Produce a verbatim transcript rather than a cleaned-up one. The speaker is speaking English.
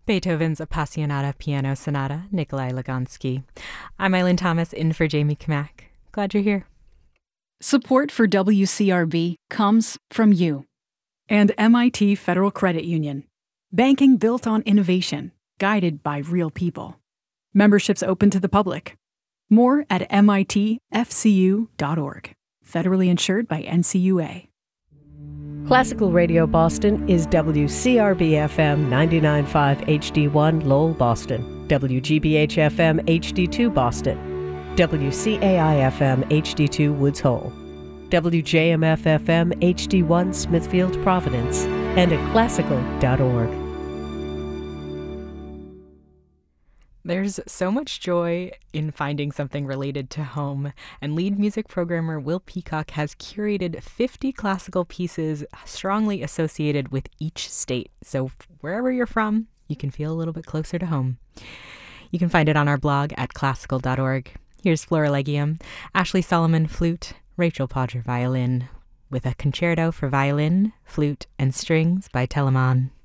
Beethoven's Appassionata Piano Sonata, Nikolai Lugansky. I'm Eileen Thomas, in for Jamie Kamak. Glad you're here. Support for W C R B comes from you and M I T Federal Credit Union. Banking built on innovation, guided by real people. Memberships open to the public. More at M I T F C U dot org. Federally insured by N C U A. Classical Radio Boston is W C R B F M ninety-nine point five H D one Lowell, Boston, W G B H F M H D two Boston, W C A I F M H D two Woods Hole, W J M F F M H D one Smithfield, Providence, and at classical dot org. There's so much joy in finding something related to home, and lead music programmer Will Peacock has curated fifty classical pieces strongly associated with each state. So wherever you're from, you can feel a little bit closer to home. You can find it on our blog at classical dot org. Here's Florilegium, Ashley Solomon flute, Rachel Podger violin, with a concerto for violin, flute, and strings by Telemann.